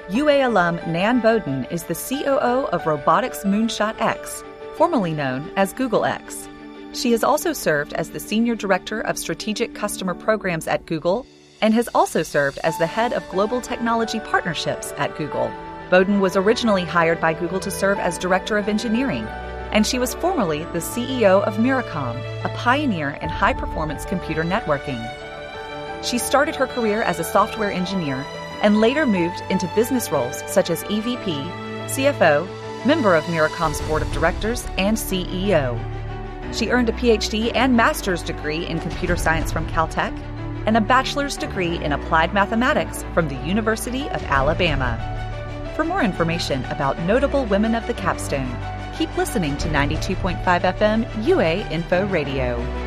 UA alum Nan Bowden is the COO of Robotics Moonshot X, formerly known as Google X. She has also served as the Senior Director of Strategic Customer Programs at Google and has also served as the Head of Global Technology Partnerships at Google. Bowden was originally hired by Google to serve as Director of Engineering, and she was formerly the CEO of Miracom, a pioneer in high-performance computer networking. She started her career as a software engineer and later moved into business roles such as EVP, CFO, member of Miracom's board of directors, and CEO. She earned a PhD and master's degree in computer science from Caltech and a bachelor's degree in applied mathematics from the University of Alabama. For more information about notable women of the capstone, keep listening to 92.5 FM UA Info Radio.